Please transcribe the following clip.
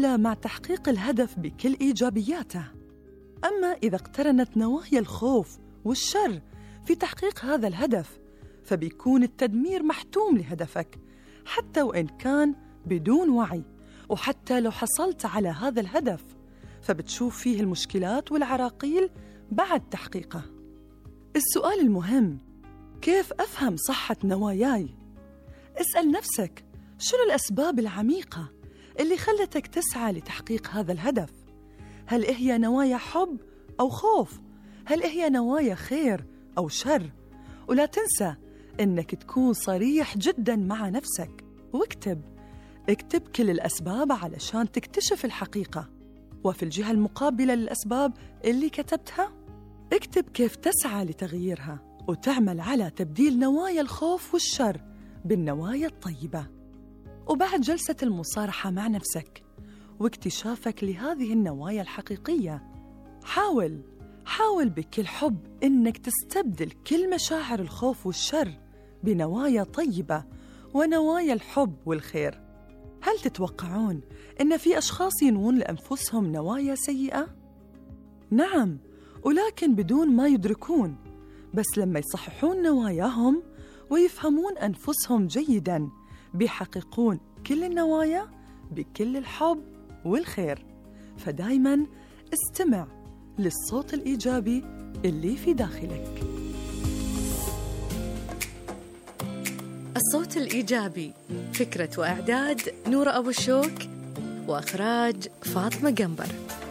إلا مع تحقيق الهدف بكل إيجابياته. أما إذا اقترنت نوايا الخوف والشر في تحقيق هذا الهدف، فبيكون التدمير محتوم لهدفك حتى وإن كان بدون وعي، وحتى لو حصلت على هذا الهدف فبتشوف فيه المشكلات والعراقيل بعد تحقيقه. السؤال المهم: كيف أفهم صحة نواياي؟ اسأل نفسك شنو الأسباب العميقة اللي خلتك تسعى لتحقيق هذا الهدف؟ هل هي نوايا حب أو خوف؟ هل هي نوايا خير أو شر؟ ولا تنسى إنك تكون صريح جداً مع نفسك، اكتب كل الأسباب علشان تكتشف الحقيقة. وفي الجهة المقابلة للأسباب اللي كتبتها، اكتب كيف تسعى لتغييرها وتعمل على تبديل نوايا الخوف والشر بالنوايا الطيبة. وبعد جلسة المصارحة مع نفسك واكتشافك لهذه النوايا الحقيقية، حاول بكل حب إنك تستبدل كل مشاعر الخوف والشر بنوايا طيبة ونوايا الحب والخير. هل تتوقعون إن في أشخاص ينوون لأنفسهم نوايا سيئة؟ نعم، ولكن بدون ما يدركون. بس لما يصححون نواياهم ويفهمون أنفسهم جيداً بيحققون كل النوايا بكل الحب والخير. فدايماً استمع للصوت الإيجابي اللي في داخلك. الصوت الإيجابي، فكرة وإعداد نورة أبو الشوك، وإخراج فاطمة قنبر.